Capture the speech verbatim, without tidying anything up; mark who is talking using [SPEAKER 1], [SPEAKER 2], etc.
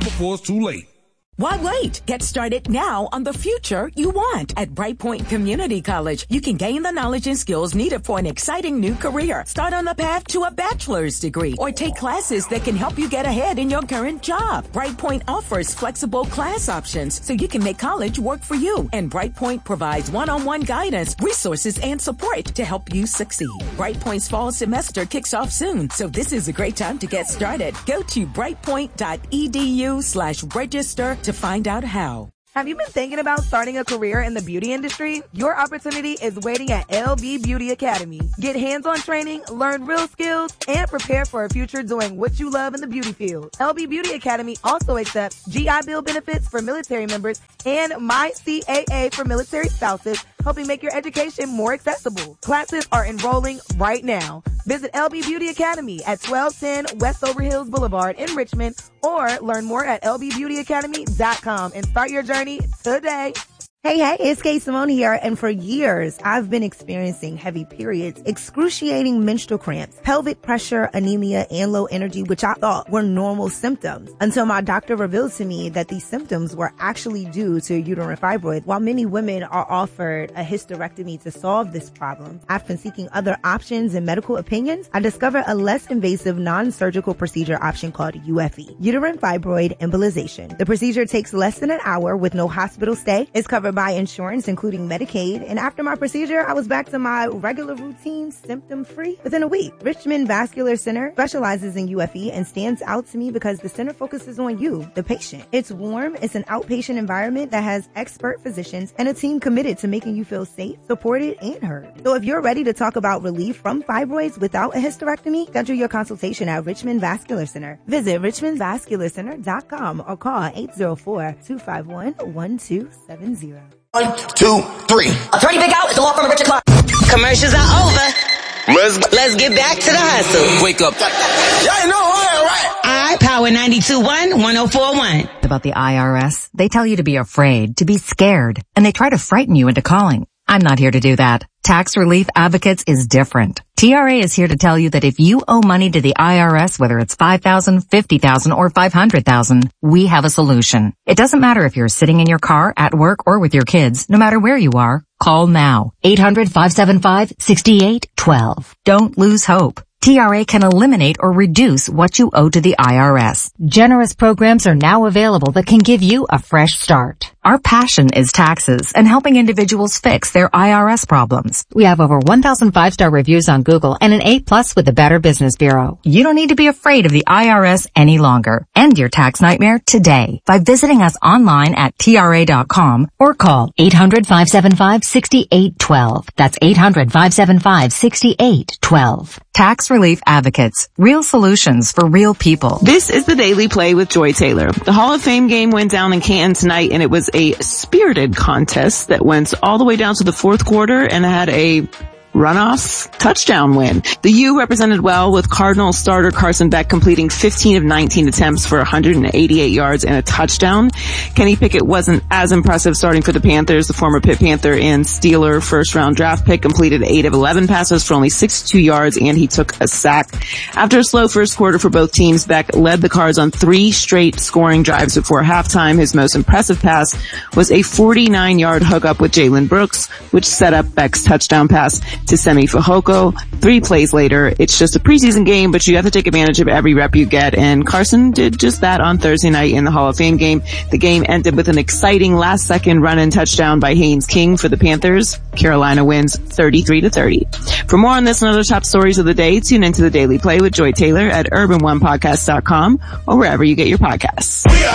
[SPEAKER 1] before it's too late.
[SPEAKER 2] Why wait? Get started now on the future you want at Brightpoint Community College. You can gain the knowledge and skills needed for an exciting new career. Start on the path to a bachelor's degree or take classes that can help you get ahead in your current job. Brightpoint offers flexible class options so you can make college work for you. And Brightpoint provides one-on-one guidance, resources, and support to help you succeed. Brightpoint's fall semester kicks off soon, so this is a great time to get started. Go to brightpoint.edu slash register to find out how.
[SPEAKER 3] Have you been thinking about starting a career in the beauty industry? Your opportunity is waiting at L B Beauty Academy. Get hands-on training, learn real skills, and prepare for a future doing what you love in the beauty field. L B Beauty Academy also accepts G I Bill benefits for military members and My C A A for military spouses, helping make your education more accessible. Classes are enrolling right now. Visit L B Beauty Academy at twelve ten West Overhills Boulevard in Richmond, or learn more at L B beauty academy dot com and start your journey today.
[SPEAKER 4] Hey, hey, it's Kay Simone here, and for years, I've been experiencing heavy periods, excruciating menstrual cramps, pelvic pressure, anemia, and low energy, which I thought were normal symptoms, until my doctor revealed to me that these symptoms were actually due to uterine fibroid. While many women are offered a hysterectomy to solve this problem, after seeking other options and medical opinions, I discovered a less invasive non-surgical procedure option called U F E, uterine fibroid embolization. The procedure takes less than an hour with no hospital stay. It's covered by insurance, including Medicaid, and after my procedure, I was back to my regular routine, symptom-free, within a week. Richmond Vascular Center specializes in U F E and stands out to me because the center focuses on you, the patient. It's warm, it's an outpatient environment that has expert physicians and a team committed to making you feel safe, supported, and heard. So if you're ready to talk about relief from fibroids without a hysterectomy, schedule your consultation at Richmond Vascular Center. Visit richmond vascular center dot com or call eight oh four, two five one, one two seven zero.
[SPEAKER 5] One, two, three.
[SPEAKER 6] Attorney Big Out is the law firm of Richard Clark. Commercials are over.
[SPEAKER 5] Let's,
[SPEAKER 6] Let's get back to the hustle.
[SPEAKER 5] Wake up. Y'all know all right.
[SPEAKER 6] I Power ninety-two point one, one oh four point one.
[SPEAKER 7] About the I R S, they tell you to be afraid, to be scared, and they try to frighten you into calling. I'm not here to do that. Tax Relief Advocates is different. T R A is here to tell you that if you owe money to the I R S, whether it's five thousand dollars, fifty thousand dollars, or five hundred thousand dollars, we have a solution. It doesn't matter if you're sitting in your car, at work, or with your kids. No matter where you are, call now. eight hundred, five seven five, six eight one two. Don't lose hope. T R A can eliminate or reduce what you owe to the I R S. Generous programs are now available that can give you a fresh start. Our passion is taxes and helping individuals fix their I R S problems. We have over one thousand five-star reviews on Google and an A plus with the Better Business Bureau. You don't need to be afraid of the I R S any longer. End your tax nightmare today by visiting us online at T R A dot com or call eight hundred, five seven five, six eight one two. That's eight hundred, five seven five, six eight one two. Tax Relief Advocates. Real solutions for real people.
[SPEAKER 8] This is the Daily Play with Joy Taylor. The Hall of Fame game went down in Canton tonight, and it was a spirited contest that went all the way down to the fourth quarter and had a runoff touchdown win. The U represented well, with Cardinal starter Carson Beck completing fifteen of nineteen attempts for one hundred eighty-eight yards and a touchdown. Kenny Pickett wasn't as impressive starting for the Panthers. The former Pitt Panther and Steeler first round draft pick completed eight of eleven passes for only sixty-two yards, and he took a sack. After a slow first quarter for both teams, Beck led the Cards on three straight scoring drives before halftime. His most impressive pass was a forty-nine yard hookup with Jalen Brooks, which set up Beck's touchdown pass to Semi Fehoko. Three plays later, it's just a preseason game, but you have to take advantage of every rep you get, and Carson did just that on Thursday night in the Hall of Fame game. The game ended with an exciting last-second run-in touchdown by Haynes King for the Panthers. Carolina wins thirty-three to thirty. For more on this and other top stories of the day, tune into the Daily Play with Joy Taylor at urban one podcast dot com or wherever you get your podcasts.